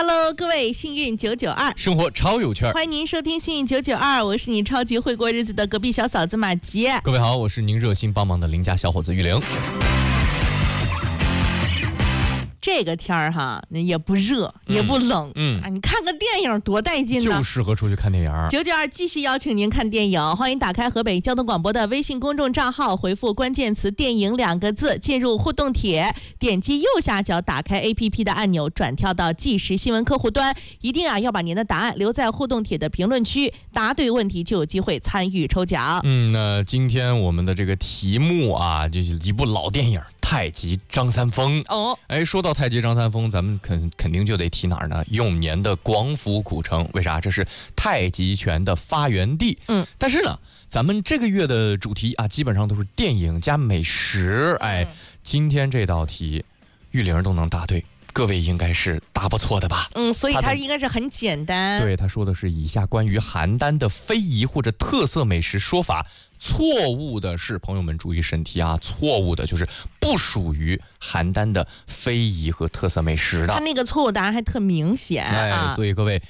Hello， 各位幸运992， 生活超有趣儿， 欢迎您收听幸运992，我是你超级会过日子的隔壁小嫂子马吉。 各位好，我是您热心帮忙的邻家小伙子玉玲。 这个天儿哈，也不热，也不冷，你看个电影多带劲呢， 就适合出去看电影。 992继续邀请您看电影，欢迎打开河北交通广播的微信公众账号，回复关键词“电影”2个字，进入互动帖，点击右下角打开 APP 的按钮，转跳到即时新闻客户端，一定要把您的答案留在互动帖的评论区，答对问题就有机会参与抽奖。 那今天我们的这个题目啊，就是一部老电影《太极张三丰》哦。说到太极张三丰，咱们肯定就得提哪儿呢？永年的广府古城，为啥？这是太极拳的发源地。但是呢，咱们这个月的主题啊，基本上都是电影加美食。今天这道题，玉玲都能答对。各位应该是答不错的吧？ 所以它应该是很简单。 对，他说的是以下关于邯郸的非遗或者特色美食说法，错误的是，朋友们注意审题啊，错误的就是不属于邯郸的非遗和特色美食的。 他那个错误答案还特明显所以各位